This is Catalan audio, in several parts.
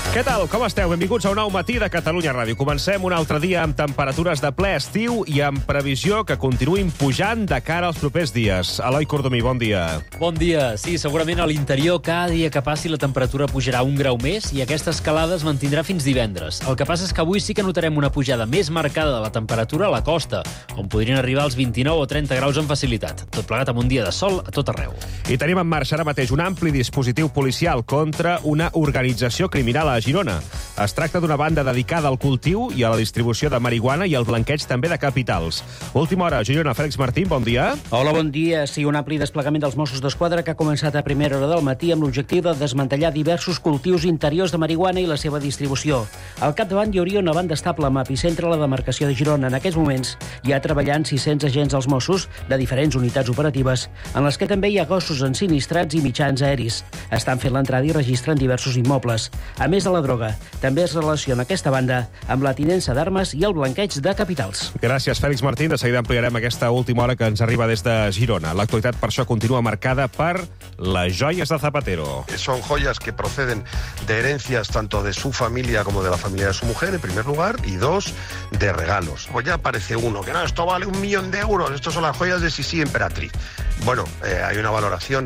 Què tal? Com esteu? Benvinguts a un nou matí de Catalunya Ràdio. Comencem un altre dia amb temperatures de ple estiu i amb previsió que continuïn pujant de cara als propers dies. Eloi Cordomí, bon dia. Bon dia. Sí, segurament a l'interior cada dia que passi la temperatura pujarà 1 grau més i aquesta escalada es mantindrà fins divendres. El que passa és que avui sí que notarem una pujada més marcada de la temperatura a la costa, on podrien arribar als 29 o 30 graus amb facilitat. Tot plegat amb un dia de sol a tot arreu. I tenim en marxa ara mateix un ampli dispositiu policial contra una organització criminal a Girona. Es tracta d'una banda dedicada al cultiu i a la distribució de marihuana i al blanqueig també de capitals. Última hora, Girona. Fèlix Martín, bon dia. Hola, bon dia. Sí, un ampli desplegament dels Mossos d'Esquadra que ha començat a primera hora del matí amb l'objectiu de desmantellar diversos cultius interiors de marihuana i la seva distribució. Al capdavant hi hauria una banda estable amb epicentre a la demarcació de Girona. En aquests moments hi ha treballant 600 agents dels Mossos de diferents unitats operatives, en les que també hi ha gossos ensinistrats i mitjans aeris. Estan fent l'entrada i registren diversos immobles. A més de la droga, també es relaciona aquesta banda amb la tinença d'armes i el blanqueig de capitals. Gràcies, Fèlix Martín. De seguida ampliarem aquesta última hora que ens arriba des de Girona. L'actualitat, per això, continua marcada per les joies de Zapatero. Son joyas que proceden de herencias tanto de su familia como de la familia de su mujer, en primer lugar, y dos, de regalos. Pues ya aparece uno, que no, esto vale 1 millón de euros, estos son las joyas de Sisi Emperatriz. Bueno, hay una valoración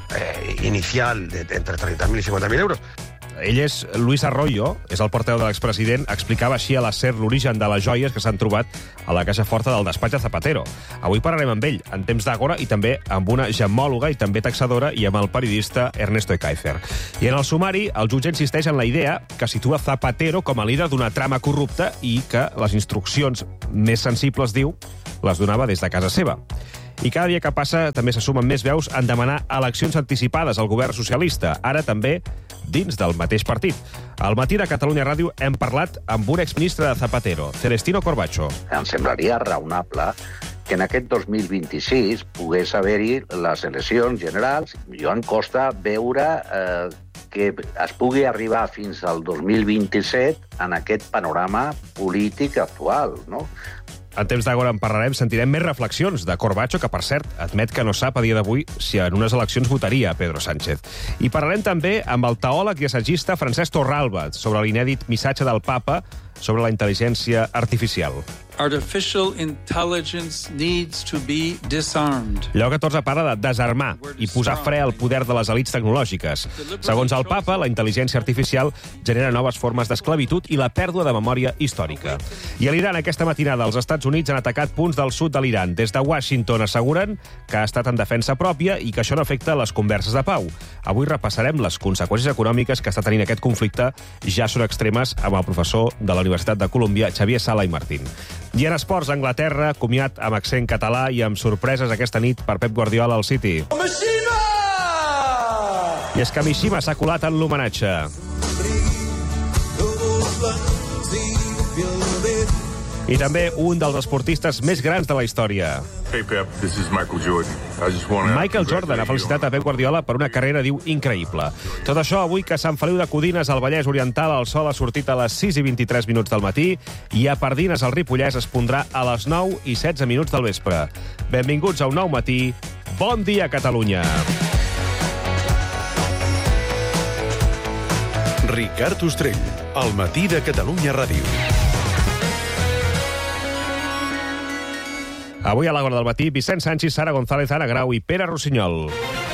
inicial de entre 30.000 y 50.000 euros. Ell és Luis Arroyo, és el portaveu de l'expresident, explicava així a la SER l'origen de les joies que s'han trobat a la caixa forta del despatx de Zapatero. Avui parlarem amb ell, en temps d'Àgora, i també amb una gemmòloga i també taxadora i amb el periodista Ernesto Ekaizer. I en el sumari, el jutge insisteix en la idea que situa Zapatero com a líder d'una trama corrupta i que les instruccions més sensibles, diu, les donava des de casa seva. I cada dia que passa també se sumen més veus en demanar eleccions anticipades al govern socialista, ara també dins del mateix partit. Al matí de Catalunya Ràdio hem parlat amb un exministre de Zapatero, Celestino Corbacho. Em semblaria raonable que en aquest 2026 pogués haver-hi les eleccions generals. Jo em costa veure que es pugui arribar fins al 2027 en aquest panorama polític actual, no? En temps d'Àgora en parlarem, sentirem més reflexions de Corbacho, que, per cert, admet que no sap a dia d'avui si en unes eleccions votaria Pedro Sánchez. I parlarem també amb el teòleg i assagista Francesc Torralba sobre l'inèdit missatge del papa sobre la intel·ligència artificial. Artificial intelligence needs to be disarmed. Lleó XIV parla de desarmar i posar fre al poder de les elits tecnològiques. Segons el papa, la intel·ligència artificial genera noves formes d'esclavitud i la pèrdua de memòria històrica. I a l'Iran, aquesta matinada, els Estats Units han atacat punts del sud de l'Iran. Des de Washington asseguren que ha estat en defensa pròpia i que això no afecta les converses de pau. Avui repassarem les conseqüències econòmiques que està tenint aquest conflicte. Ja són extremes amb el professor de la Universitat de Colúmbia, Xavier Sala i Martín. I en esports, Anglaterra, comiat amb accent català i amb sorpreses aquesta nit per Pep Guardiola al City. Mishima! I és que Mishima s'ha colat en l'homenatge. I també un dels esportistes més grans de la història. Hey Pep, this is Michael Jordan. Michael Jordan ha felicitat a Pep Guardiola per una carrera, diu, increïble. Tot això avui que a Sant Feliu de Codines, al Vallès Oriental, el sol ha sortit a les 6:23 del matí i a Pardines, al Ripollès, es pondrà a les 9:16 del vespre. Benvinguts a un nou matí. Bon dia, Catalunya. Ricard Ostrell, al matí de Catalunya Ràdio. Avui a l'Àgora del matí, Vicent Sanchis, Sara González, Anna Grau i Pere Rossinyol.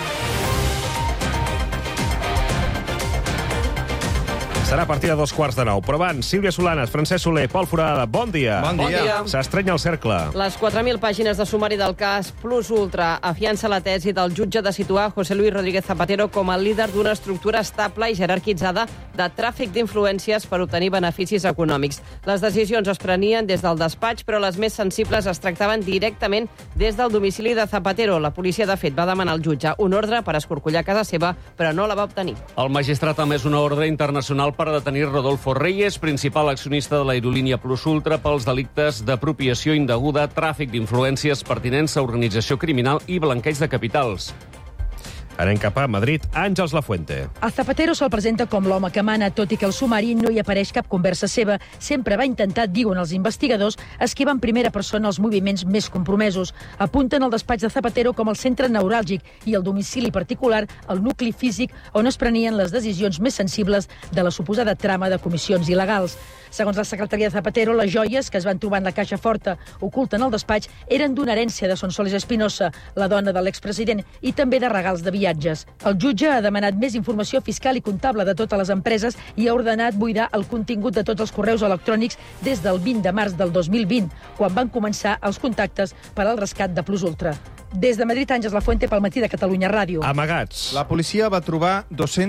Serà a partir de 8:15. Però abans, Sílvia Solanes, Francesc Soler, Pol Forada, bon dia. Bon dia. S'estrenya el cercle. Les 4.000 pàgines de sumari del cas Plus Ultra afiança la tesi del jutge de situar José Luis Rodríguez Zapatero com a líder d'una estructura estable i jerarquitzada de tràfic d'influències per obtenir beneficis econòmics. Les decisions es prenien des del despatx, però les més sensibles es tractaven directament des del domicili de Zapatero. La policia, de fet, va demanar al jutge un ordre per escorcollar casa seva, però no la va obtenir. El magistrat ha emès una ordre internacional per detenir Rodolfo Reyes, principal accionista de l'aerolínia Plus Ultra, pels delictes d'apropiació indeguda, tràfic d'influències, pertinença a organització criminal i blanqueig de capitals. Anem cap a Madrid. Àngels Lafuente. A Zapatero se'l presenta com l'home que mana, tot i que al sumari no hi apareix cap conversa seva. Sempre va intentar, diuen els investigadors, esquivar en primera persona els moviments més compromesos. Apunten el despatx de Zapatero com el centre neuràlgic i el domicili particular, el nucli físic on es prenien les decisions més sensibles de la suposada trama de comissions il·legals. Segons la secretaria de Zapatero, les joies que es van trobar en la caixa forta oculta en el despatx eren d'una herència de Sonsoles Espinosa, la dona de l'expresident, i també de regals de viatges. El jutge ha demanat més informació fiscal i comptable de totes les empreses i ha ordenat buidar el contingut de tots els correus electrònics des del 20 de març del 2020, quan van començar els contactes per al rescat de Plus Ultra. Des de Madrid, Àngels Lafuente pel Matí de Catalunya Ràdio. Amagats. La policia va trobar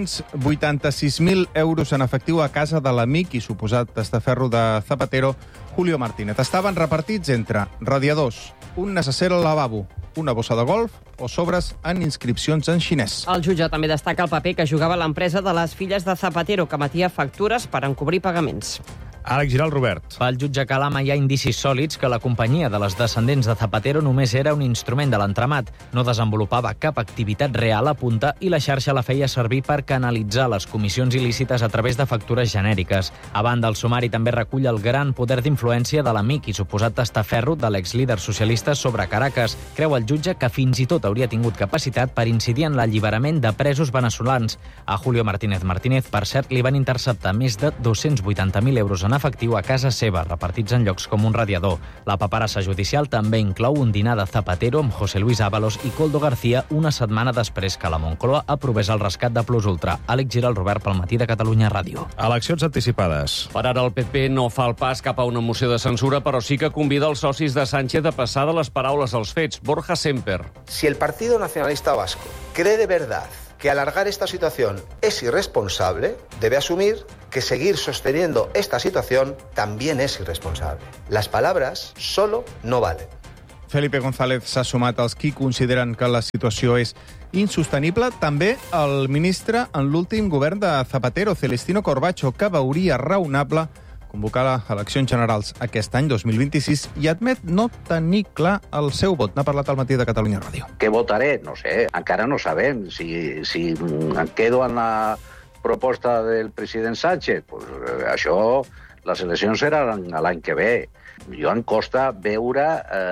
286.000 euros en efectiu a casa de l'amic i suposat testaferro de Zapatero, Julio Martínez. Estaven repartits entre radiadors, un necesser al lavabo, una bossa de golf o sobres en inscripcions en xinès. El jutge també destaca el paper que jugava l'empresa de les filles de Zapatero, que emetia factures per encobrir pagaments. Àlex Giral, Robert. Pel jutge Calama hi ha indicis sòlids que la companyia de les descendents de Zapatero només era un instrument de l'entramat. No desenvolupava cap activitat real, apunta, i la xarxa la feia servir per canalitzar les comissions il·lícites a través de factures genèriques. A banda, el sumari també recull el gran poder d'influència de l'amic i suposat testaferro de l'exlíder socialista sobre Caracas. Creu el jutge que fins i tot hauria tingut capacitat per incidir en l'alliberament de presos veneçolans. A Julio Martínez, per cert, li van interceptar més de 280.000 euros en efectiu a casa seva, repartits en llocs com un radiador. La paperassa judicial també inclou un dinar de Zapatero amb José Luis Ábalos i Koldo García una setmana després que la Moncloa aprovés el rescat de Plus Ultra. Àlex Giral, Robert, pel Matí de Catalunya Ràdio. Eleccions anticipades. Per ara el PP no fa el pas cap a una moció de censura, però sí que convida els socis de Sánchez a passar de les paraules als fets. Borja Semper. Si el Partido Nacionalista Vasco cree de verdad que alargar esta situación es irresponsable, debe asumir que seguir sosteniendo esta situación también es irresponsable. Las palabras solo no valen. Felipe González s'ha sumat als qui consideren que la situació és insostenible. També el ministre en l'últim govern de Zapatero, Celestino Corbacho, que veuria raonable convocar les eleccions generals aquest any, 2026, i admet no tenir clar el seu vot. N'ha parlat al Matí de Catalunya Ràdio. Què votaré? No sé, encara no sabem. Si em quedo en la proposta del president Sánchez, pues això, les eleccions seran l'any que ve. Jo em costa veure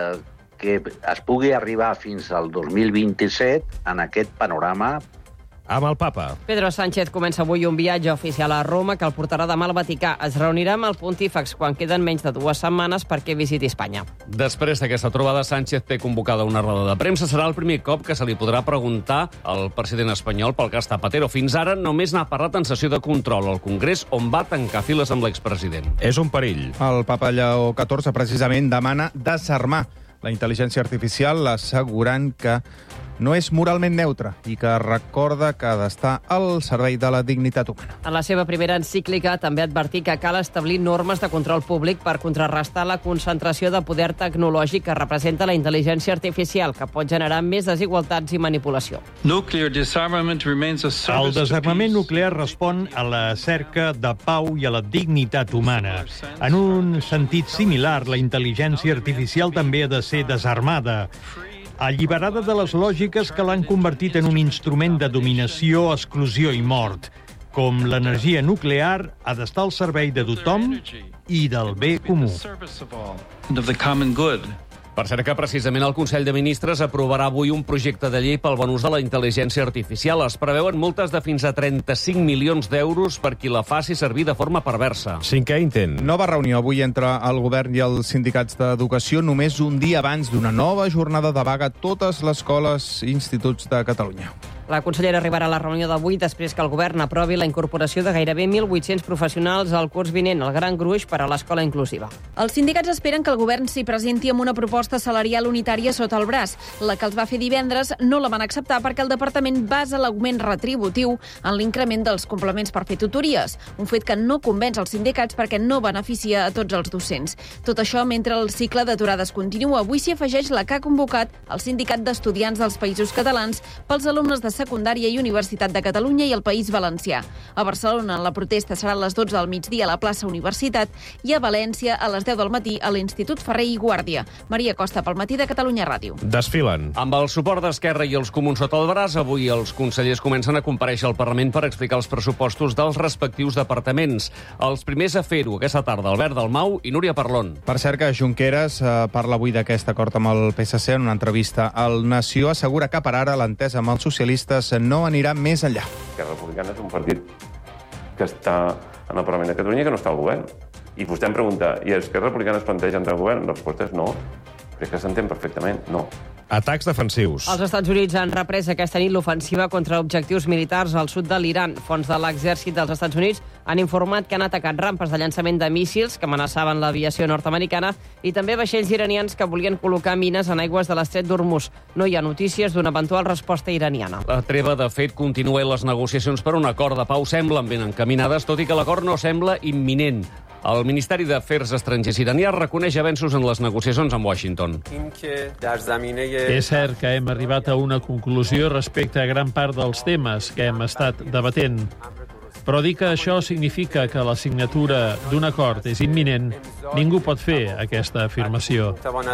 que es pugui arribar fins al 2027 en aquest panorama. Amb el papa. Pedro Sánchez comença avui un viatge oficial a Roma que el portarà demà al Vaticà. Es reunirà amb el pontífex quan queden menys de 2 setmanes perquè visiti Espanya. Després d'aquesta trobada, Sánchez té convocada una roda de premsa. Serà el primer cop que se li podrà preguntar al president espanyol pel cas Zapatero. Fins ara només n'ha parlat en sessió de control al Congrés, on va tancar files amb l'expresident. És un perill. El papa Lleó XIV precisament demana desarmar la intel·ligència artificial, assegurant que no és moralment neutre i que recorda que ha d'estar al servei de la dignitat humana. En la seva primera encíclica també advertí que cal establir normes de control públic per contrarrestar la concentració de poder tecnològic que representa la intel·ligència artificial, que pot generar més desigualtats i manipulació. Nuclear disarmament remains a service. El desarmament nuclear respon a la cerca de pau i a la dignitat humana. En un sentit similar, la intel·ligència artificial també ha de ser desarmada, alliberada de les lògiques que l'han convertit en un instrument de dominació, exclusió i mort. Com l'energia nuclear ha d'estar al servei de tothom i del bé comú. Per cert que precisament el Consell de Ministres aprovarà avui un projecte de llei pel bon ús de la intel·ligència artificial. Es preveuen multes de fins a 35 milions d'euros per qui la faci servir de forma perversa. 5è intent. Nova reunió avui entre el govern i els sindicats d'educació, només un dia abans d'una nova jornada de vaga a totes les escoles i instituts de Catalunya. La consellera arribarà a la reunió d'avui després que el govern aprovi la incorporació de gairebé 1.800 professionals al curs vinent, el gran gruix per a l'escola inclusiva. Els sindicats esperen que el govern s'hi presenti amb una proposta salarial unitària sota el braç. La que els va fer divendres no la van acceptar perquè el departament basa l'augment retributiu en l'increment dels complements per fer tutories, un fet que no convenç els sindicats perquè no beneficia a tots els docents. Tot això mentre el cicle d'aturades continua. Avui s'hi afegeix la que ha convocat el Sindicat d'Estudiants dels Països Catalans pels alumnes de Secundària i Universitat de Catalunya i el País Valencià. A Barcelona, la protesta serà a les 12 del migdia a la plaça Universitat i a València a les 10 del matí a l'Institut Ferrer i Guàrdia. Maria Costa, pel Matí de Catalunya Ràdio. Desfilen. Amb el suport d'Esquerra i els comuns sota el braç, avui els consellers comencen a comparèixer al Parlament per explicar els pressupostos dels respectius departaments. Els primers a fer-ho aquesta tarda, Albert Dalmau i Núria Parlon. Per cert que Junqueras parla avui d'aquest acord amb el PSC en una entrevista. El Nació assegura que per ara l'entesa amb els socialistes no anirà més enllà. Esquerra Republicana és un partit que està en el Parlament de Catalunya i que no està al govern. I vostè em pregunta, i Esquerra Republicana es planteja entrar al govern? La resposta és no. Crec que s'entén perfectament, no. Atacs defensius. Els Estats Units han reprès aquesta nit l'ofensiva contra objectius militars al sud de l'Iran. Fonts de l'exèrcit dels Estats Units han informat que han atacat rampes de llançament de míssils que amenaçaven l'aviació nord-americana i també vaixells iranians que volien col·locar mines en aigües de l'estret d'Hormuz. No hi ha notícies d'una eventual resposta iraniana. La treva, de fet, continua i les negociacions per un acord de pau semblen ben encaminades, tot i que l'acord no sembla imminent. El Ministeri d'Afers Estrangers iranià reconeix avenços en les negociacions amb Washington. És cert que hem arribat a una conclusió respecte a gran part dels temes que hem estat debatent. Però dir que això significa que la signatura d'un acord és imminent, ningú pot fer aquesta afirmació.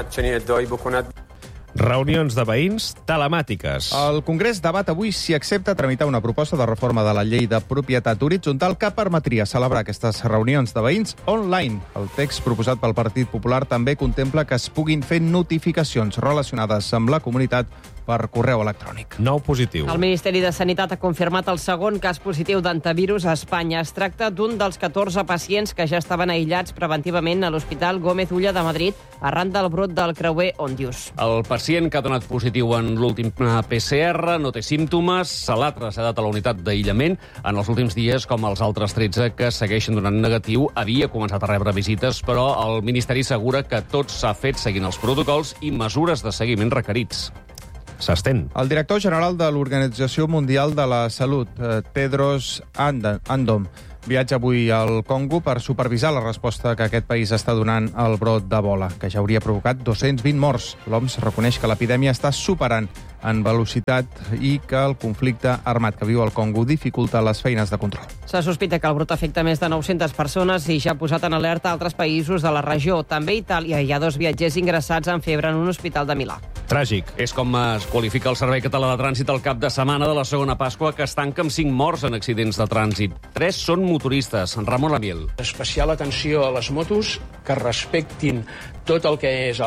Reunions de veïns telemàtiques. El Congrés debat avui si accepta tramitar una proposta de reforma de la llei de propietat horitzontal que permetria celebrar aquestes reunions de veïns online. El text proposat pel Partit Popular també contempla que es puguin fer notificacions relacionades amb la comunitat per correu electrònic. Nou positiu. El Ministeri de Sanitat ha confirmat el segon cas positiu d'antivirus a Espanya. Es tracta d'un dels 14 pacients que ja estaven aïllats preventivament a l'Hospital Gómez Ulla de Madrid arran del brot del creuer Òndius. El pacient que ha donat positiu en l'últim PCR no té símptomes, se l'ha traslladat a la unitat d'aïllament. En els últims dies, com els altres 13 que segueixen donant negatiu, havia començat a rebre visites, però el Ministeri assegura que tot s'ha fet seguint els protocols i mesures de seguiment requerits. S'estén. El director general de l'Organització Mundial de la Salut, Tedros Adhanom, viatja avui al Congo per supervisar la resposta que aquest país està donant al brot d'Ebola, que ja hauria provocat 220 morts. L'OMS reconeix que l'epidèmia està superant en velocitat i que el conflicte armat que viu el Congo dificulta les feines de control. Se sospita que el brot afecta més de 900 persones i ja ha posat en alerta altres països de la regió. També a Itàlia hi ha 2 viatgers ingressats amb febre en un hospital de Milà. Tràgic. És com es qualifica el Servei Català de Trànsit al cap de setmana de la segona Pasqua, que es tanca amb 5 morts en accidents de trànsit. 3 són motoristes. Ramon Amiel. Especial atenció a les motos que respectin tot el que és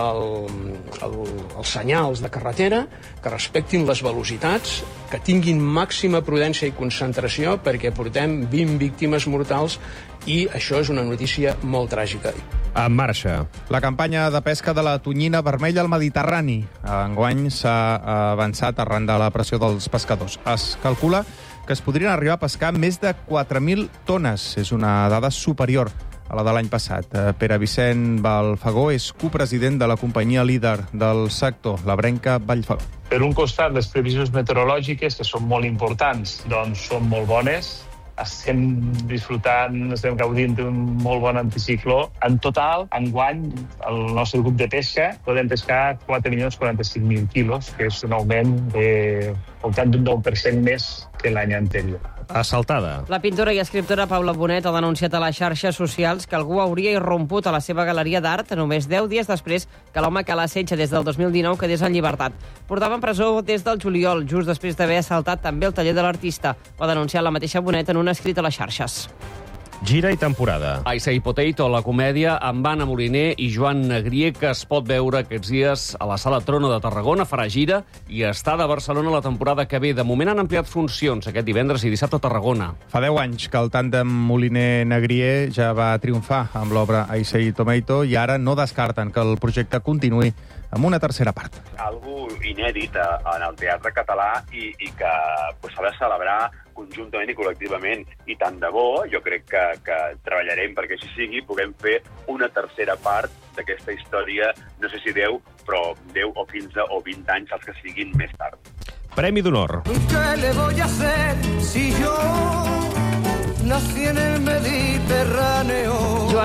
els senyals de carretera, que respectin les velocitats, que tinguin màxima prudència i concentració perquè portem 20 víctimes mortals i això és una notícia molt tràgica. En marxa. La campanya de pesca de la tonyina vermella al Mediterrani. Enguany s'ha avançat arran de la pressió dels pescadors. Es calcula que es podrien arribar a pescar més de 4.000 tones. És una dada superior a la de l'any passat. Pere Vicent Balfagó és copresident de la companyia líder del sector, la Brenca Vallfagó. Per un costat, les previsions meteorològiques, que són molt importants, doncs són molt bones. Estem disfrutant, estem gaudint d'un molt bon anticicló. En total, enguany, el nostre grup de pesca podem pescar 4.045.000 quilos, que és un augment de voltant d'un 9% més que l'any anterior. Assaltada. La pintora i escriptora Paula Bonet ha denunciat a les xarxes socials que algú hauria irromput a la seva galeria d'art només 10 dies després que l'home que l'assetja des del 2019 quedés en llibertat. Portava en presó des del juliol, just després d'haver assaltat també el taller de l'artista. Ho ha denunciat la mateixa Bonet en un escrit a les xarxes. Gira i temporada. I Say Potato, la comèdia amb Anna Moliner i Joan Negrier, que es pot veure aquests dies a la Sala Trono de Tarragona, farà gira i està de Barcelona la temporada que ve. De moment han ampliat funcions aquest divendres i dissabte a Tarragona. Fa 10 anys que el tàndem Moliner-Negrier ja va triomfar amb l'obra I Say Tomato i ara no descarten que el projecte continuï amb una tercera part. Algo inèdit en el teatre català i que s'ha de celebrar conjuntament i col·lectivament. I tant de bo, jo crec que treballarem perquè així sigui, puguem fer una tercera part d'aquesta història, no sé si 10, però 10 o 15 o 20 anys, els que siguin més tard. Premi d'honor. ¿Qué le voy a hacer si yo nací en el Mediterráneo? Joan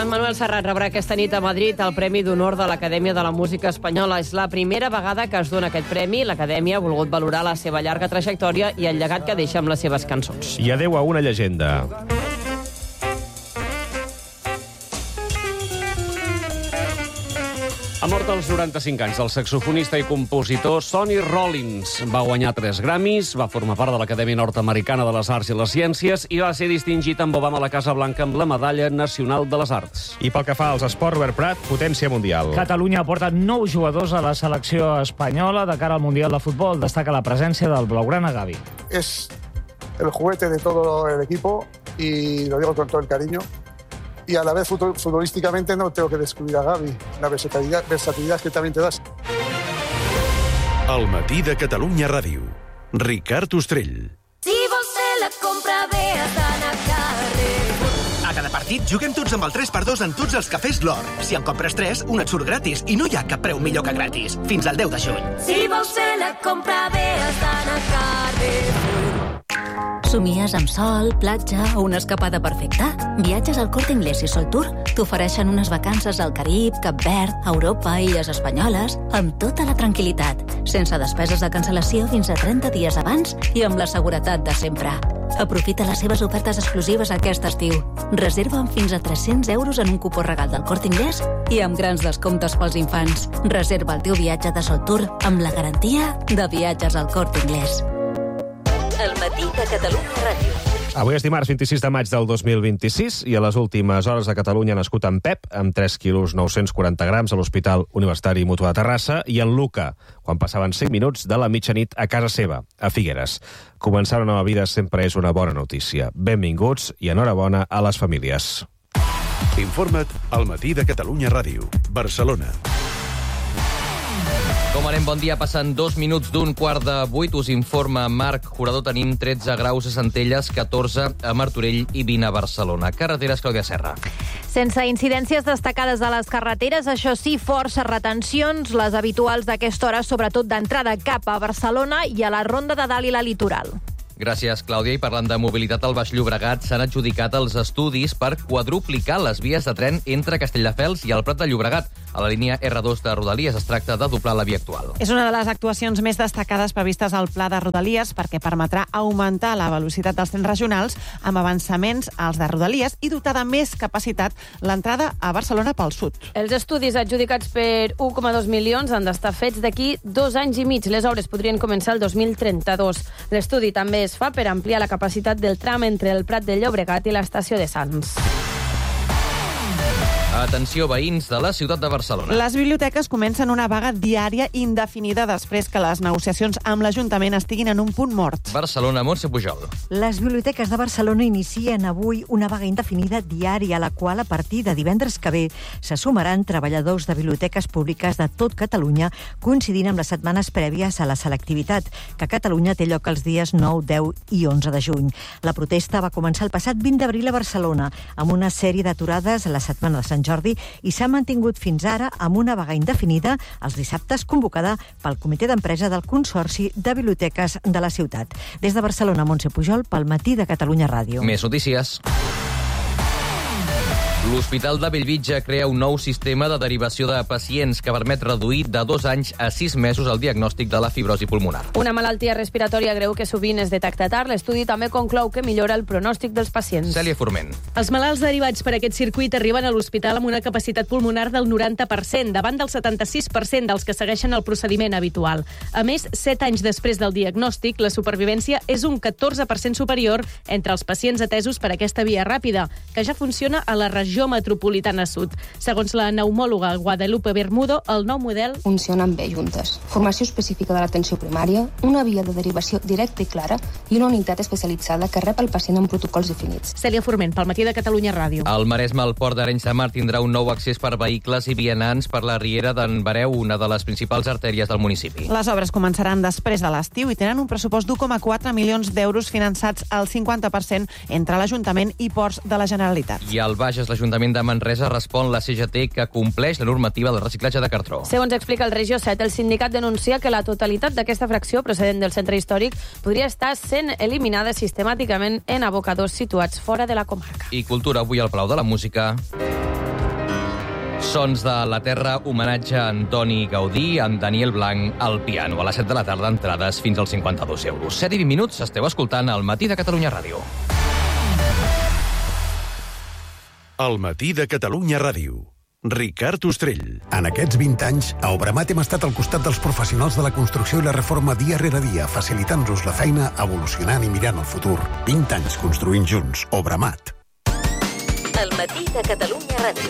Joan Manuel Serrat rebrà aquesta nit a Madrid el Premi d'Honor de l'Acadèmia de la Música Espanyola. És la primera vegada que es dona aquest premi. L'Acadèmia ha volgut valorar la seva llarga trajectòria i el llegat que deixa amb les seves cançons. I adeu a una llegenda. Ha mort als 95 anys el saxofonista i compositor Sonny Rollins. Va guanyar 3 Grammys, va formar part de l'Acadèmia Nord-Americana de les Arts i les Ciències i va ser distingit amb Obama a la Casa Blanca amb la Medalla Nacional de les Arts. I pel que fa als esports, Robert Prat, potència mundial. Catalunya aporta 9 jugadors a la selecció espanyola de cara al Mundial de Futbol. Destaca la presència del blaugrana Gavi. Es el juguete de todo el equipo y lo digo con todo el cariño. Y a la vez futbolísticamente no tengo que descubrir a Gavi, la versatilidad que también te das. El matí de Catalunya Ràdio. Ricard Ostrell. Si vols fer la compra, bé a Sant Carrer. A cada partit juguem tots amb el 3x2 en tots els cafès L'Or. Si en compres 3, un et surt gratis i no hi ha cap preu millor que gratis. Fins al 10 de juny. Si vols fer la compra, bé a Sant Carrer. Somies amb sol, platja o una escapada perfecta? Viatges al Corte Inglés i Sol Tour t'ofereixen unes vacances al Carib, Cap Verd, Europa i Illes Espanyoles amb tota la tranquil·litat, sense despeses de cancel·lació fins a 30 dies abans i amb la seguretat de sempre. Aprofita les seves ofertes exclusives aquest estiu. Reserva amb fins a 300 euros en un cupó regal del Corte Inglés i amb grans descomptes pels infants. Reserva el teu viatge de Sol Tour amb la garantia de Viatges al Corte Inglés. El matí de Catalunya Ràdio. Avui és dimarts 26 de maig del 2026 i a les últimes hores a Catalunya ha nascut en Pep, amb 3 quilos 940 grams a l'Hospital Universitari Mutu de Terrassa, i en Luca, quan passaven 5 minuts de la mitjanit a casa seva, a Figueres. Començar una nova vida sempre és una bona notícia. Benvinguts i enhorabona a les famílies. Informa't al matí de Catalunya Ràdio. Barcelona. Com anem? Bon dia. Passen 2 minuts d'un quart de 8. Us informa Marc Jurador. Tenim 13 graus a Centelles, 14 a Martorell i 20 a Barcelona. Carreteres, Clàudia Serra. Sense incidències destacades a les carreteres, això sí, força retencions, les habituals d'aquesta hora, sobretot d'entrada cap a Barcelona i a la Ronda de Dalt i la Litoral. Gràcies, Clàudia. I parlant de mobilitat al Baix Llobregat, s'han adjudicat els estudis per quadruplicar les vies de tren entre Castelldefels i el Prat de Llobregat. A la línia R2 de Rodalies es tracta de doblar la via actual. És una de les actuacions més destacades previstes al Pla de Rodalies perquè permetrà augmentar la velocitat dels trens regionals amb avançaments als de Rodalies i dotar de més capacitat l'entrada a Barcelona pel sud. Els estudis adjudicats per 1,2 milions han d'estar fets d'aquí 2 anys i mig. Les obres podrien començar el 2032. L'estudi també es fa per ampliar la capacitat del tram entre el Prat de Llobregat i l'estació de Sants. Atenció, veïns de la ciutat de Barcelona. Les biblioteques comencen una vaga diària indefinida després que les negociacions amb l'Ajuntament estiguin en un punt mort. Barcelona, Montse Pujol. Les biblioteques de Barcelona inicien avui una vaga indefinida diària, a la qual a partir de divendres que ve se sumaran treballadors de biblioteques públiques de tot Catalunya, coincidint amb les setmanes prèvies a la selectivitat, que a Catalunya té lloc els dies 9, 10 i 11 de juny. La protesta va començar el passat 20 d'abril a Barcelona, amb una sèrie d'aturades a la setmana de Sant Jordi, i s'ha mantingut fins ara amb una vaga indefinida els dissabtes convocada pel Comitè d'Empresa del Consorci de Biblioteques de la ciutat. Des de Barcelona, Montse Pujol, pel matí de Catalunya Ràdio. Més notícies. L'Hospital de Bellvitge crea un nou sistema de derivació de pacients que permet reduir de 2 anys a 6 mesos el diagnòstic de la fibrosi pulmonar. Una malaltia respiratòria greu que sovint es detecta tard. L'estudi també conclou que millora el pronòstic dels pacients. Cèlia Forment. Els malalts derivats per aquest circuit arriben a l'hospital amb una capacitat pulmonar del 90%, davant del 76% dels que segueixen el procediment habitual. A més, 7 anys després del diagnòstic, la supervivència és un 14% superior entre els pacients atesos per aquesta via ràpida, que ja funciona a la regió metropolitana sud. Segons la pneumòloga Guadalupe Bermudo, el nou model funcionen bé juntes. Formació específica de l'atenció primària, una via de derivació directa i clara i una unitat especialitzada que rep el pacient en protocols definits. Cèlia Forment, pel matí de Catalunya Ràdio. Al Maresme, el port d'Arenys de Mar tindrà un nou accés per vehicles i vianants per la riera d'en Bareu, una de les principals artèries del municipi. Les obres començaran després de l'estiu i tenen un pressupost d'1,4 milions d'euros finançats al 50% entre l'Ajuntament i Ports de la Generalitat. I al Bages, l'Ajuntament de Manresa respon la CGT que compleix la normativa del reciclatge de cartró. Segons explica el Regió 7, el sindicat denuncia que la totalitat d'aquesta fracció procedent del centre històric podria estar sent eliminada sistemàticament en abocadors situats fora de la comarca. I cultura, avui al Palau de la Música. Sons de la Terra, homenatge a Antoni Gaudí, amb Daniel Blanc al piano. A les 7 de la tarda, entrades fins als 52 euros. 7 i 20 minuts, esteu escoltant El Matí de Catalunya Ràdio. El Matí de Catalunya Ràdio. Ricard Ostrell. En aquests 20 anys, a Obramat hem estat al costat dels professionals de la construcció i la reforma dia rere dia, facilitant-nos la feina, evolucionant i mirant el futur. 20 anys construint junts. Obramat. El Matí de Catalunya Ràdio.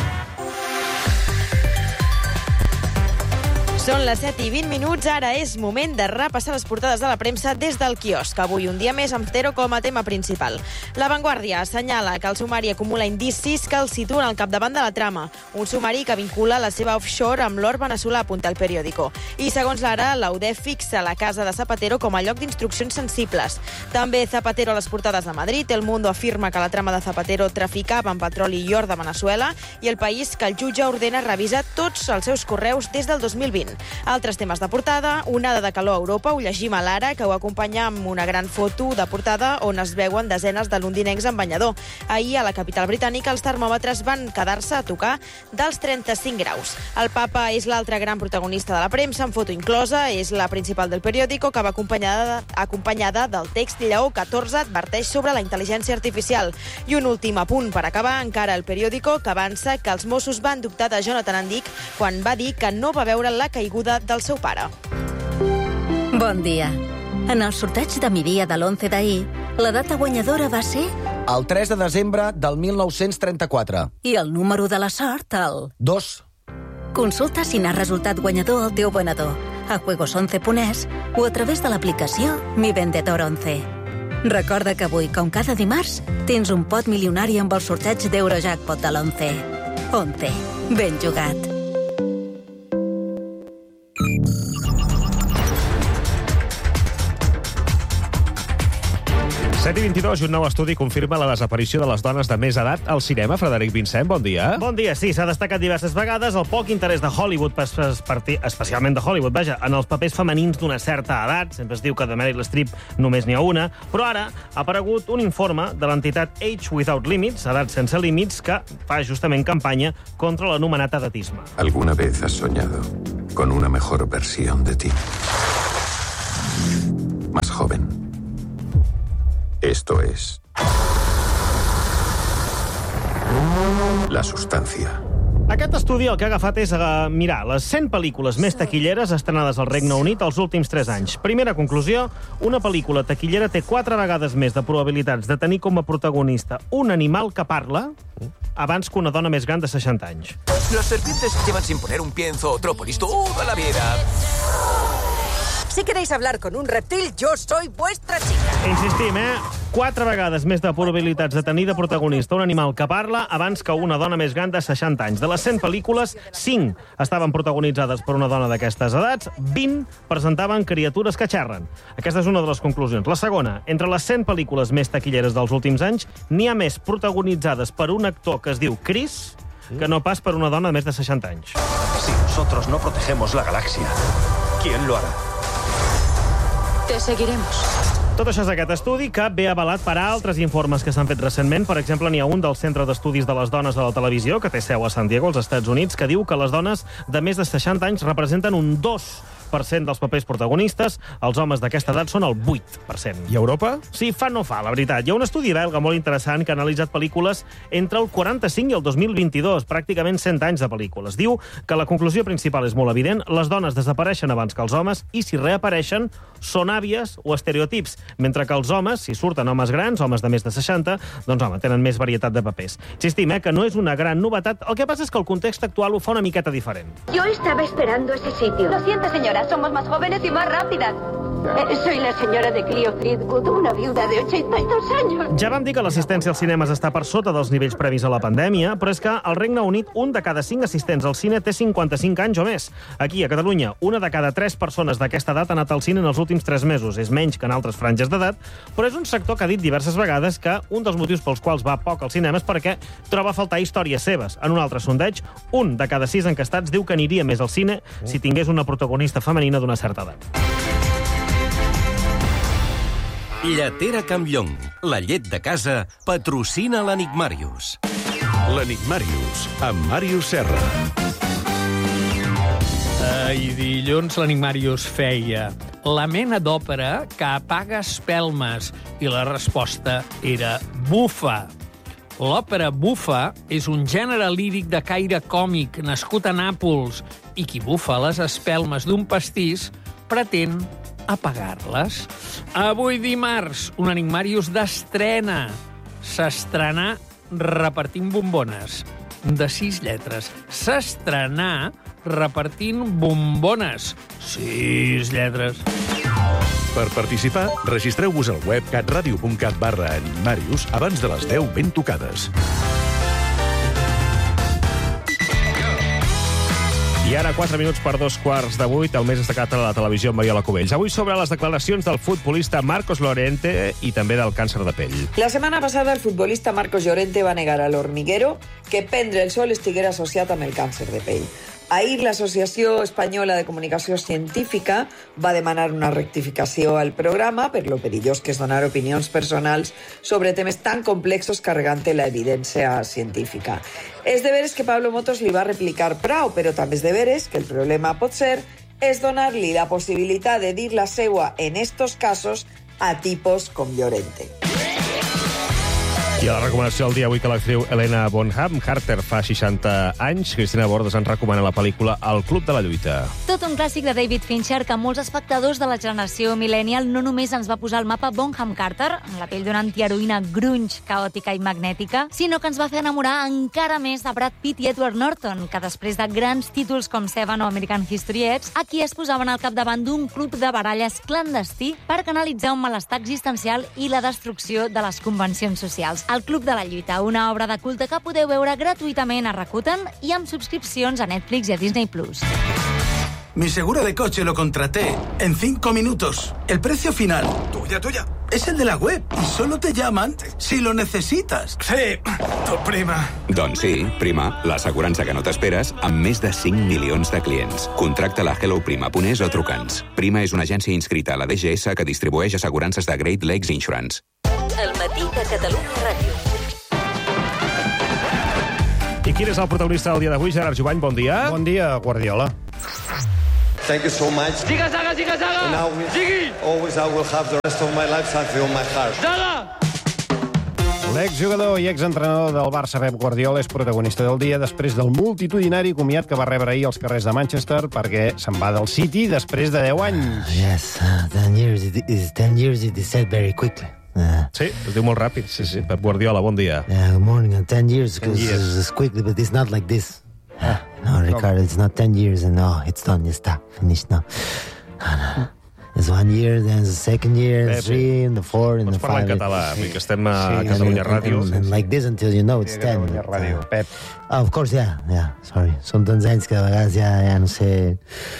Són les 7 i 20 minuts, ara és moment de repassar les portades de la premsa des del quiosc. Avui un dia més amb Cero com a tema principal. La Vanguardia assenyala que el sumari acumula indicis que el situen al capdavant de la trama. Un sumari que vincula la seva offshore amb l'or veneçolà, apunta el periòdico. I segons l'Ara, la UDEF fixa la casa de Zapatero com a lloc d'instruccions sensibles. També Zapatero a les portades de Madrid. El Mundo afirma que la trama de Zapatero traficava amb petroli i or de Veneçuela. I El País que el jutge ordena revisar tots els seus correus des del 2020. Altres temes de portada, onada de calor a Europa, ho llegim a l'Ara, que ho acompanya amb una gran foto de portada on es veuen desenes de londinencs en banyador. Ahir, a la capital britànica, els termòmetres van quedar-se a tocar dels 35 graus. El papa és l'altre gran protagonista de la premsa, amb foto inclosa, és la principal del periòdico, que va acompanyada del text Lleó XIV adverteix sobre la intel·ligència artificial. I un últim apunt per acabar, encara el periòdico, que avança que els Mossos van dubtar de Jonathan Andic quan va dir que no va veure la caiguda del seu pare. Bon dia. En el sorteig de migdia de l'11 d'ahir, la data guanyadora va ser... El 3 de desembre del 1934. I el número de la sort, el... 2. Consulta si n'ha resultat guanyador el teu venedor a juegos11.es o a través de l'aplicació Mi Vendedor 11. Recorda que avui, com cada dimarts, tens un pot milionari amb el sorteig d'Eurojackpot de l'11. 11. Ben jugat. 7:22 i un nou estudi confirma la desaparició de les dones de més edat al cinema. Frederic Vincent, bon dia. Bon dia, sí, s'ha destacat diverses vegades el poc interès de Hollywood, especialment de Hollywood, vaja, en els papers femenins d'una certa edat. Sempre es diu que de Meryl Streep només n'hi ha una, però ara ha aparegut un informe de l'entitat Age Without Limits, Edat sense límits, que fa justament campanya contra l'anomenat edatisme. ¿Alguna vez has soñado con una mejor versión de ti? Más joven. Esto es la sustancia. Aquest estudi el que ha agafat és mirar les 100 pel·lícules més taquilleres estrenades al Regne Unit els últims 3 anys. Primera conclusió, una pel·lícula taquillera té 4 vegades més de probabilitats de tenir com a protagonista un animal que parla abans que una dona més gran de 60 anys. Las serpientes llevan sin poner un pie en Zootrópolis toda la vida. Si queréis hablar con un reptil, yo soy vuestra chica. Insistim, 4 vegades més de probabilitats de tenir de protagonista un animal que parla abans que una dona més gran de 60 anys. De les 100 pel·lícules, 5 estaven protagonitzades per una dona d'aquestes edats, 20 presentaven criatures que xerren. Aquesta és una de les conclusions. La segona, entre les 100 pel·lícules més taquilleres dels últims anys, n'hi ha més protagonitzades per un actor que es diu Chris que no pas per una dona de més de 60 anys. Si nosotros no protegemos la galaxia, ¿quién lo hará? Te seguiremos. Tot això és aquest estudi que ve avalat per altres informes que s'han fet recentment. Per exemple, n'hi ha un del Centre d'Estudis de les Dones de la Televisió, que té seu a San Diego, als Estats Units, que diu que les dones de més de 60 anys representen un 2% dels papers protagonistes. Els homes d'aquesta edat són el 8%. I Europa? Sí, fa no fa, la veritat. Hi ha un estudi belga molt interessant que ha analitzat pel·lícules entre el 45 i el 2022, pràcticament 100 anys de pel·lícules. Diu que la conclusió principal és molt evident. Les dones desapareixen abans que els homes i, si reapareixen, són àvies o estereotips, mentre que els homes, si surten homes grans, homes de més de 60, doncs, home, tenen més varietat de papers. Insistim, que no és una gran novetat. El que passa és que el context actual ho fa una miqueta diferent. Yo estaba esperando ese sitio. Lo siento, señora, somos más jóvenes y más rápidas. Soy la senyora de Clio Fleetwood, una viuda de 82 años. Ja vam dir que l'assistència als cinemes està per sota dels nivells previs a la pandèmia, però és que al Regne Unit un de cada 5 assistents al cine té 55 anys o més. Aquí, a Catalunya, una de cada 3 persones d'aquesta edat ha anat al cine en els últims 3 mesos. És menys que en altres franges d'edat, però és un sector que ha dit diverses vegades que un dels motius pels quals va poc al cinema és perquè troba a faltar històries seves. En un altre sondeig, un de cada 6 encastats diu que aniria més al cine si tingués una protagonista femenina d'una certa edat. Lletera Campllong, la llet de casa, patrocina l'Enigmàrius. L'Enigmàrius, amb Màrius Serra. I dilluns l'Enigmàrius feia la mena d'òpera que apaga espelmes i la resposta era bufa. L'òpera bufa és un gènere líric de caire còmic nascut a Nàpols i qui bufa les espelmes d'un pastís pretén apagar-les. Avui dimarts, un Enigmàrius d'estrena. S'estrenà repartint bombones de 6 lletres. S'estrenà repartint bombones. 6 lletres. Per participar, registreu-vos al web catradio.cat/enigmàrius abans de les 10 ben tocades. I ara 4 minuts per 7:45, el més destacat a la televisió amb Mariola Cubells. Avui sobre les declaracions del futbolista Marcos Llorente i també del càncer de pell. La setmana passada el futbolista Marcos Llorente va negar a l'Hormiguero que prendre el sol estiguera associat amb el càncer de pell. Ahir l'Associació Espanyola de Comunicació Científica va demanar una rectificació al programa per lo perillós que és donar opinions personals sobre temes tan complexos carregant la evidència científica. És de veres que Pablo Motos li va replicar prou, però també és de veres que el problema potser és donar-li la possibilitat de dir la seua en estos casos a tipos com Llorente. I a la recomanació del dia avui que l'actriu Helena Bonham Carter fa 60 anys, Cristina Bordes ens recomana la pel·lícula El Club de la Lluita. Tot un clàssic de David Fincher que molts espectadors de la generació millennial no només ens va posar al mapa Bonham Carter, amb la pell d'una antiheroïna grunge, caòtica i magnètica, sinó que ens va fer enamorar encara més de Brad Pitt i Edward Norton, que després de grans títols com Seven o American History X, aquí es posaven al capdavant d'un club de baralles clandestí per canalitzar un malestar existencial i la destrucció de les convencions socials. El Club de la Lluita, una obra de culte que podeu veure gratuïtament a Rakuten i amb subscripcions a Netflix i a Disney+. Mi seguro de coche lo contraté en 5 minutos. El precio final, tuya, es el de la web y solo te llaman si lo necesitas. Sí, tu prima. Doncs sí, Prima, l'assegurança que no t'esperes amb més de 5 milions de clients. Contracta-la a helloprima.es o truca'ns. Prima és una agència inscrita a la DGS que distribueix assegurances de Great Lakes Insurance. El matí de Catalunya Ràdio. I quin és el protagonista del dia d'avui? Gerard Jubany, bon dia. Bon dia, Guardiola. Thank you so much. Ziga, zaga, ziga, zaga! And now, always I will have the rest of my life something on my heart. Zaga! L'exjugador i exentrenador del Barça, Pep Guardiola, és protagonista del dia després del multitudinari comiat que va rebre ahir als carrers de Manchester perquè se'n va del City després de 10 anys. Yes, 10 years it is said very quickly. Sí, es diu molt ràpid. Sí. Pep Guardiola, bon dia. Good morning. 10 years, because it's quickly, but it's not like this. No, Ricardo, it's not 10 years, and no, it's done, it's finished now. No. It's 1 year, then the second year, 3, and the 4, and the 5. Pots parlar en català, que estem a Catalunya Ràdio. And like this until you know it's 10. Catalunya Ràdio, Pep. Of course, yeah, sorry. Són tants anys que a vegades ja no sé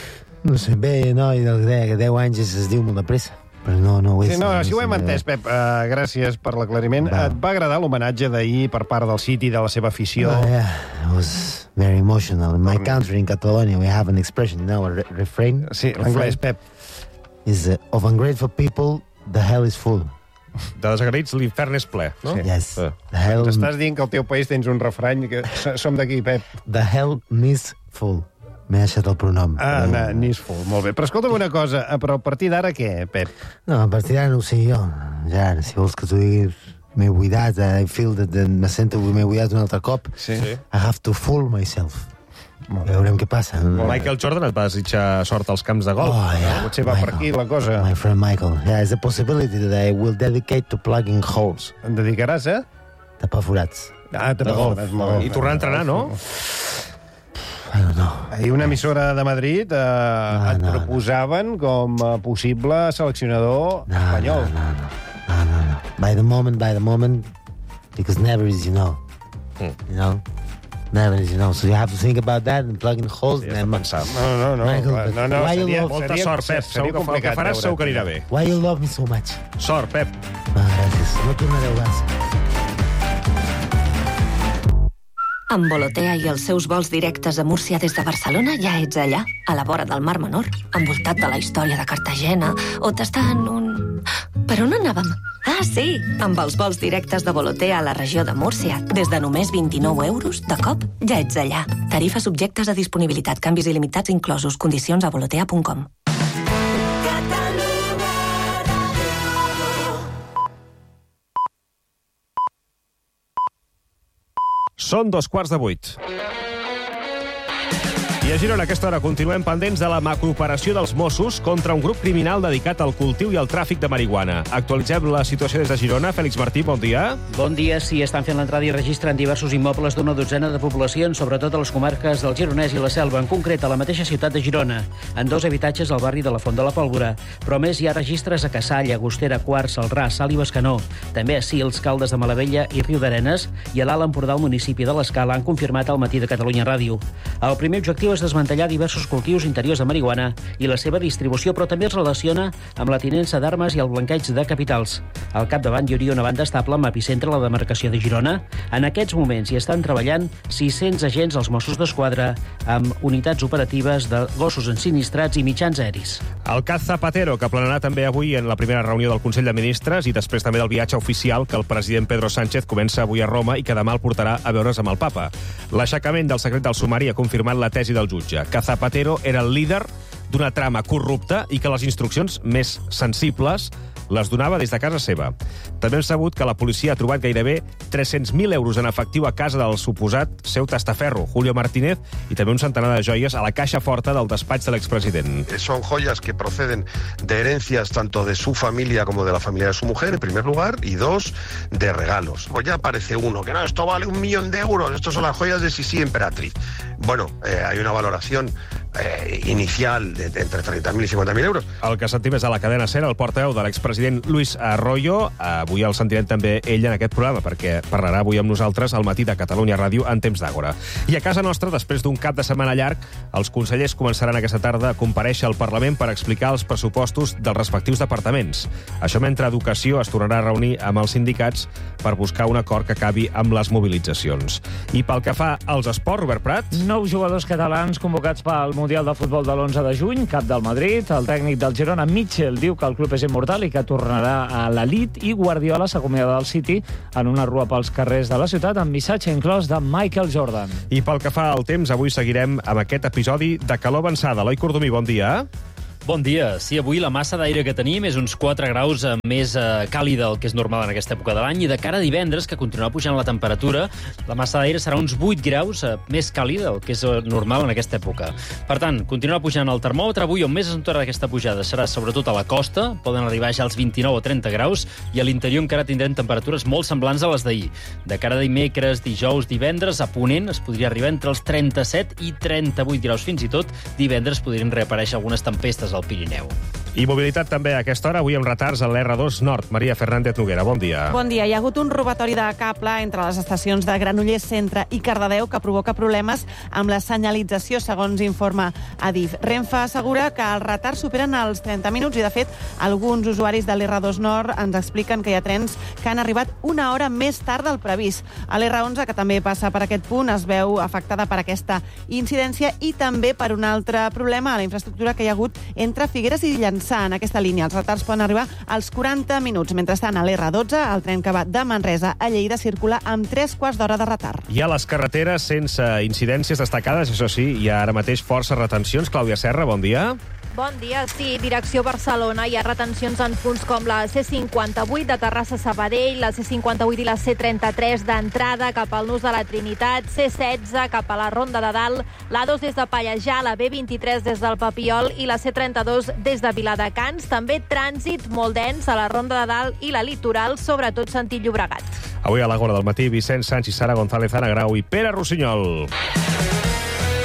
bé, no? I que 10 anys es diu molt de pressa. Però no, si ho hem entès, Pep, gràcies per l'aclariment. Et va agradar l'homenatge d'ahir per part del City, de la seva afició? It was very emotional. In my country, in Catalonia, we have an expression, a refrain. Sí, l'anglès, Pep. Is of ungrateful people, the hell is full. De desagraïts, l'infern és ple, no? Sí. Yes. Ens estàs dient que al teu país tens un refrany, que som d'aquí, Pep. The hell is full. M'he deixat el pronom. N'és full, molt bé. Però escolta'm una cosa, però a partir d'ara què, Pep? No, a partir d'ara no ho sé jo. Ja, si vols que t'ho digui, m'he buidat, I feel that me sento que m'he buidat un altre cop. Sí. I have to fool myself. Veurem què passa. Michael Jordan et va desitjar sort als camps de golf. Potser va per aquí la cosa. My friend Michael. There's a possibility that I will dedicate to plugging holes. Et dedicaràs a? Tapar forats. Tapar forats. I tornar a entrenar, no? I don't know. Ahir una emissora de Madrid et proposaven com a possible seleccionador espanyol. No. By the moment, because never is you know. You know? Never is you know. So you have to think about that and plug in holes. No. Molta sort, Pep. Segur que el que faràs segur que anirà bé. Why you love me so much? Sort, Pep. Gràcies. No tornaré al Barça. Amb Volotea i els seus vols directes a Múrcia des de Barcelona ja ets allà, a la vora del Mar Menor, envoltat de la història de Cartagena, o tastant un... Per on anàvem? Ah, sí, amb els vols directes de Volotea a la regió de Múrcia. Des de només 29 euros, de cop, ja ets allà. Tarifes subjectes a disponibilitat, canvis il·limitats inclosos, condicions a volotea.com. Són 7:15. I a Girona, a aquesta hora, continuem pendents de la macrooperació dels Mossos contra un grup criminal dedicat al cultiu i al tràfic de marihuana. Actualitzem la situació des de Girona. Fèlix Martí, bon dia. Bon dia. Sí, estan fent l'entrada i registren diversos immobles d'una dotzena de poblacions, sobretot a les comarques del Gironès i la Selva, en concret a la mateixa ciutat de Girona, en 2 habitatges al barri de la Font de la Pólvora. Però a més hi ha registres a Cassà, Llagostera, Quart, Celrà, Salt i Bescanó. També a Sils, Caldes de Malavella i Riu d'Arenes, i a l'Alt Empordà, al municipi de l'Escala, han confirmat al matí de Catalunya Ràdio. El primer objectiu és desmantellar diversos cultius interiors de marihuana i la seva distribució, però també es relaciona amb la tinença d'armes i el blanqueig de capitals. Al capdavant hi hauria una banda estable amb epicentre a la demarcació de Girona. En aquests moments hi estan treballant 600 agents als Mossos d'Esquadra amb unitats operatives de gossos ensinistrats i mitjans aeris. El cas Zapatero, que planarà també avui en la primera reunió del Consell de Ministres i després també del viatge oficial que el president Pedro Sánchez comença avui a Roma i que demà el portarà a veure's amb el papa. L'aixecament del secret del sumari ha confirmat la tesi del jutge, que Zapatero era el líder d'una trama corrupta i que les instruccions més sensibles les donava des de casa seva. També hem sabut que la policia ha trobat gairebé 300.000 euros en efectiu a casa del suposat seu tastaferro, Julio Martínez, i també un centenar de joies a la caixa forta del despatx de l'expresident. Son joyas que proceden de herencias tanto de su familia como de la familia de su mujer, en primer lugar, y 2, de regalos. Pues ya aparece uno, que no, esto vale 1 millón de euros, estos son las joyas de Sisi Emperatriz. Bueno, hay una valoración inicial de entre 30.000 i 50.000 euros. El que sentim és a la cadena SER, el portaveu de l'expresident Luis Arroyo. Avui el sentirem també ell en aquest programa, perquè parlarà avui amb nosaltres al matí de Catalunya Ràdio en temps d'Àgora. I a casa nostra, després d'un cap de setmana llarg, els consellers començaran aquesta tarda a comparèixer al Parlament per explicar els pressupostos dels respectius departaments. Això mentre Educació es tornarà a reunir amb els sindicats per buscar un acord que acabi amb les mobilitzacions. I pel que fa als esports, Robert Prat... 9 jugadors catalans convocats pel Mundial de Futbol de l'11 de juny, cap del Madrid. El tècnic del Girona, Mitchell, diu que el club és immortal i que tornarà a l'elit, i Guardiola s'acomiada del City en una rua pels carrers de la ciutat amb missatge inclòs de Michael Jordan. I pel que fa al temps, avui seguirem amb aquest episodi de calor avançada. Eloi Cordomí, bon dia. Bon dia. Sí, avui la massa d'aire que tenim és uns 4 graus més càlida del que és normal en aquesta època de l'any, i de cara a divendres, que continuarà pujant la temperatura, la massa d'aire serà uns 8 graus més càlida del que és normal en aquesta època. Per tant, continuarà pujant el termòmetre. Avui, on més es notarà aquesta pujada serà sobretot a la costa, poden arribar ja als 29 o 30 graus, i a l'interior encara tindrem temperatures molt semblants a les d'ahir. De cara a dimecres, dijous, divendres, a Ponent es podria arribar entre els 37 i 38 graus. Fins i tot divendres podrien reaparèixer algunes tempestes al Pirineu. I mobilitat també a aquesta hora, avui amb retards a l'R2 Nord. Maria Fernández Noguera, bon dia. Bon dia. Hi ha hagut un robatori de cable entre les estacions de Granollers Centre i Cardedeu que provoca problemes amb la senyalització, segons informa Adif. Renfe assegura que els retards superen els 30 minuts i, de fet, alguns usuaris de l'R2 Nord ens expliquen que hi ha trens que han arribat 1 hora més tard del previst. A l'R11, que també passa per aquest punt, es veu afectada per aquesta incidència i també per un altre problema a la infraestructura que hi ha hagut entre Figueres i Llançà. En aquesta línia els retards poden arribar als 40 minuts. Mentrestant, a l'R12, el tren que va de Manresa a Lleida circula amb 3/4 d'hora de retard. I a les carreteres, sense incidències destacades, això sí, hi ha ara mateix força retencions. Clàudia Serra, bon dia. Bon dia, sí, direcció Barcelona. Hi ha retencions en punts com la C58 de Terrassa a Sabadell, la C58 i la C33 d'entrada cap al nus de la Trinitat, C16 cap a la Ronda de Dalt, l'A2 des de Pallejà, la B23 des del Papiol i la C32 des de Viladecans. També trànsit molt dens a la Ronda de Dalt i la Litoral, sobretot sentit Llobregat. Avui a l'Àgora del matí, Vicenç Sanz i Sara González Anagrau i Pere Rossinyol.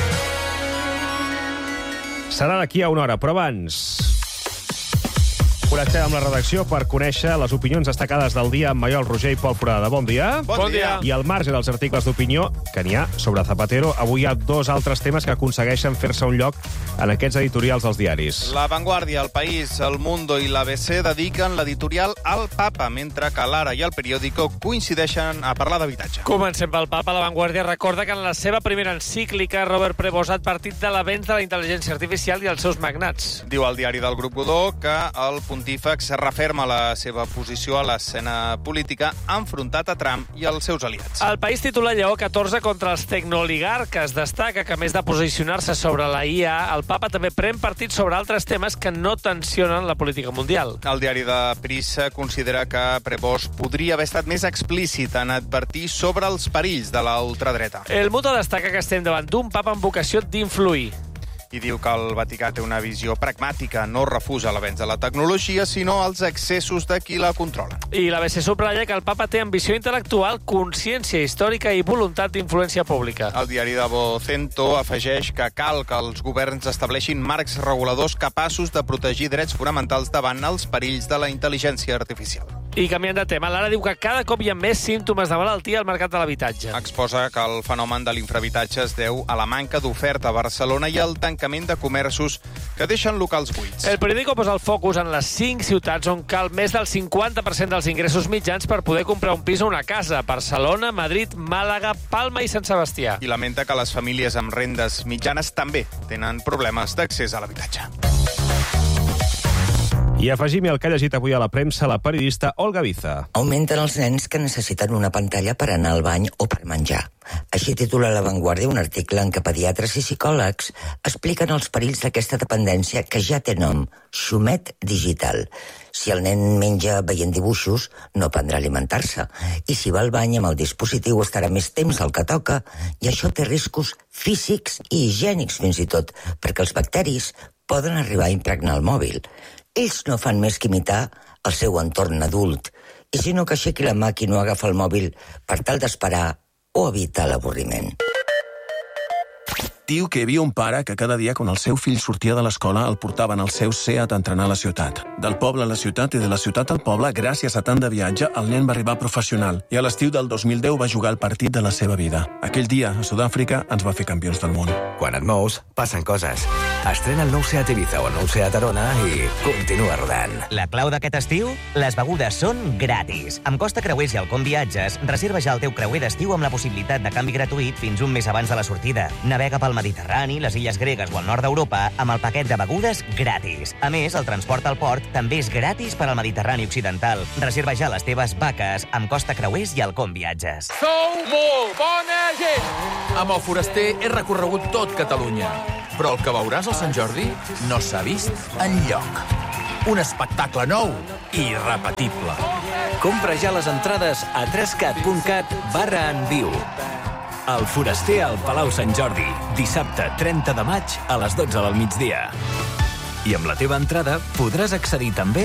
Serà d'aquí a 1 hora, però abans... Connectem amb la redacció per conèixer les opinions destacades del dia amb Maiol Roger i Pol Prada. Bon dia. Bon dia. I al marge dels articles d'opinió que n'hi ha sobre Zapatero, avui hi ha dos altres temes que aconsegueixen fer-se un lloc en aquests editorials dels diaris. La Vanguardia, El País, El Mundo i l'ABC dediquen l'editorial al Papa, mentre que l'Ara i el Periódico coincideixen a parlar d'habitatge. Comencem pel Papa. La Vanguardia recorda que en la seva primera encíclica Robert Prevost ha advertit de l'avenç de la intel·ligència artificial i els seus magnats. Diu al diari del Grup Godó que el pontífex referma la seva posició a l'escena política enfrontat a Trump i els seus aliats. El País titula Lleó 14 contra els tecnooligarques. Destaca que, a més de posicionar-se sobre la IA, el Papa també pren partit sobre altres temes que no tensionen la política mundial. El diari de Prissa considera que Prevost podria haver estat més explícit en advertir sobre els perills de la ultradreta. El Mundo destaca que estem davant d'un papa amb vocació d'influir. I diu que el Vaticà té una visió pragmàtica, no refusa l'avenç de la tecnologia, sinó els excessos de qui la controla. I l'ABC subratlla que el papa té ambició intel·lectual, consciència històrica i voluntat d'influència pública. El diari de Vocento afegeix que cal que els governs estableixin marcs reguladors capaços de protegir drets fonamentals davant els perills de la intel·ligència artificial. I canviant de tema, l'Ara diu que cada cop hi ha més símptomes de malaltia al mercat de l'habitatge. Exposa que el fenomen de l'infrahabitatge es deu a la manca d'oferta a Barcelona i al tancament de comerços que deixen locals buits. El Periódico posa el focus en les 5 ciutats on cal més del 50% dels ingressos mitjans per poder comprar un pis o una casa: Barcelona, Madrid, Màlaga, Palma i Sant Sebastià. I lamenta que les famílies amb rendes mitjanes també tenen problemes d'accés a l'habitatge. I afegim-hi el que ha llegit avui a la premsa la periodista Olga Biza. Augmenten els nens que necessiten una pantalla per anar al bany o per menjar. Així titula La Vanguardia un article en què pediatres i psicòlegs expliquen els perills d'aquesta dependència que ja té nom, xumet digital. Si el nen menja veient dibuixos, no aprendrà a alimentar-se. I si va al bany amb el dispositiu estarà més temps del que toca, i això té riscos físics i higiènics fins i tot, perquè els bacteris poden arribar a impregnar el mòbil. Ells no fan més que imitar el seu entorn adult, i si no que aixequi la mà qui no agafa el mòbil per tal d'esperar o evitar l'avorriment. Diu que hi havia un pare que cada dia quan el seu fill sortia de l'escola el portaven al seu Seat a entrenar a la ciutat. Del poble a la ciutat i de la ciutat al poble, gràcies a tant de viatge, el nen va arribar professional i a l'estiu del 2010 va jugar el partit de la seva vida. Aquell dia, a Sud-àfrica, ens va fer campions del món. Quan et mous, passen coses. Estrena el nou Seat Ibiza o el nou Seat Arona i continua rodant. La clau d'aquest estiu? Les begudes són gratis. Amb Costa Creuers i Alcom Viatges, reserva ja el teu creuer d'estiu amb la possibilitat de canvi gratuït fins un mes abans de la sortida. Navega pel Mediterrani, les illes gregues o el nord d'Europa amb el paquet de begudes gratis. A més, el transport al port també és gratis per al Mediterrani Occidental. Reserva ja les teves vaques amb Costa Creuers i Alcom Viatges. Sou molt bona gent! Amb el Foraster he recorregut tot Catalunya, però el que veuràs al Sant Jordi no s'ha vist enlloc. Un espectacle nou i irrepetible. Compra ja les entrades a 3cat.cat/enviu. El Foraster al Palau Sant Jordi, dissabte 30 de maig a les 12 del migdia. I amb la teva entrada podràs accedir també